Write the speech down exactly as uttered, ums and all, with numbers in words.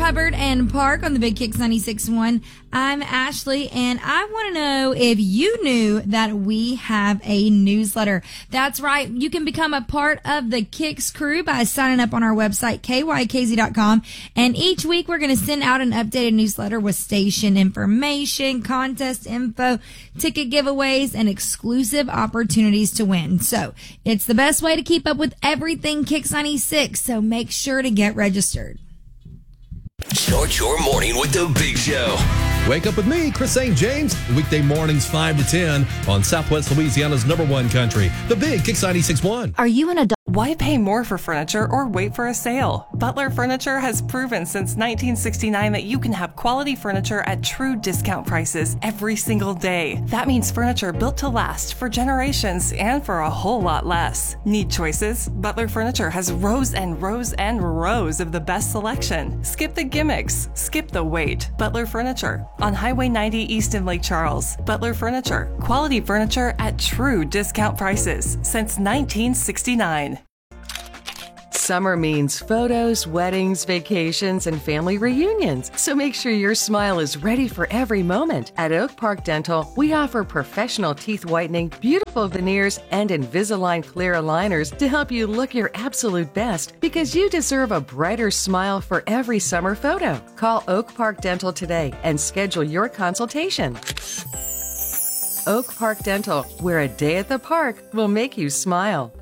Hubbard and Park on the Big Kicks ninety-six point one. I'm Ashley, and I want to know if you knew that we have a newsletter. That's right. You can become a part of the Kicks crew by signing up on our website, K Y K Z dot com. And each week we're going to send out an updated newsletter with station information, contest info, ticket giveaways, and exclusive opportunities to win. So it's the best way to keep up with everything Kicks ninety-six. So make sure to get registered. Start your morning with the Big Show. Wake up with me, Chris Saint James, weekday mornings five to ten on Southwest Louisiana's number one country, the Big Kicks ninety-six point one. Are you an adult? Why pay more for furniture or wait for a sale? Butler Furniture has proven since nineteen sixty-nine that you can have quality furniture at true discount prices every single day. That means furniture built to last for generations and for a whole lot less. Need choices? Butler Furniture has rows and rows and rows of the best selection. Skip the gimmicks. Skip the wait. Butler Furniture on Highway ninety East in Lake Charles. Butler Furniture. Quality furniture at true discount prices since nineteen sixty-nine. Summer means photos, weddings, vacations, and family reunions. So make sure your smile is ready for every moment. At Oak Park Dental, we offer professional teeth whitening, beautiful veneers, and Invisalign clear aligners to help you look your absolute best, because you deserve a brighter smile for every summer photo. Call Oak Park Dental today and schedule your consultation. Oak Park Dental, where a day at the park will make you smile.